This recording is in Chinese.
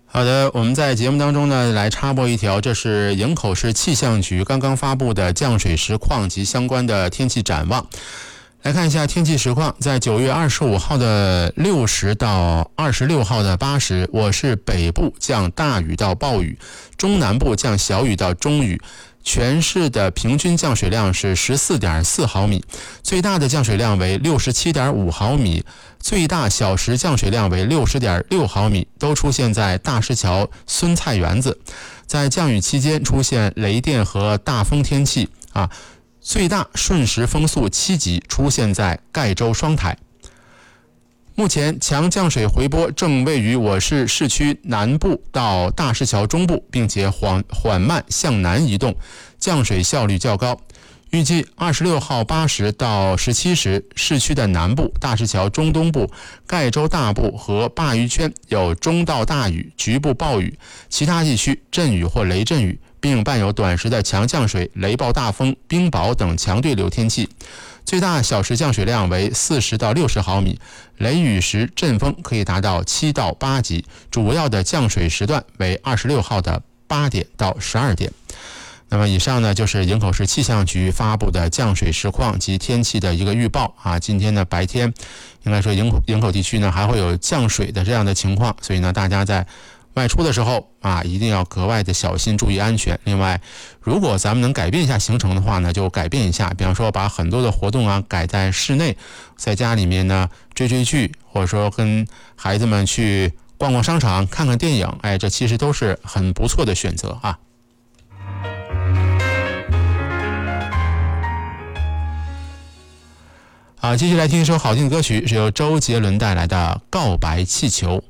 好的，我们在节目当中呢来插播一条，这是营口市气象局刚刚发布的降水实况及相关的天气展望。来看一下天气实况，在9月25号的6时到26号的8时，我市北部降大雨到暴雨，中南部降小雨到中雨，全市的平均降水量是 14.4 毫米，最大的降水量为 67.5 毫米，最大小时降水量为 60.6 毫米，都出现在大石桥孙菜园子。在降雨期间出现雷电和大风天气最大瞬时风速7级出现在盖州双台。目前强降水回波正位于我市市区南部到大石桥中部，并且缓慢向南移动，降水效率较高。预计26号8时到17时，市区的南部、大石桥中东部、盖州大部和鲅鱼圈有中到大雨，局部暴雨，其他地区阵雨或雷阵雨，并伴有短时的强降水、雷暴大风、冰雹等强对流天气。最大小时降水量为40到60毫米，雷雨时阵风可以达到7到8级，主要的降水时段为26号的8点到12点。那么以上呢就是营口市气象局发布的降水实况及天气的一个预报今天呢白天应该说营口地区呢还会有降水的这样的情况，所以呢大家在外出的时候一定要格外的小心，注意安全。另外，如果咱们能改变一下行程的话呢，就改变一下，比方说把很多的活动改在室内，在家里面呢追剧，或者说跟孩子们去逛逛商场、看看电影，这其实都是很不错的选择继续来听一首好听的歌曲，是由周杰伦带来的《告白气球》。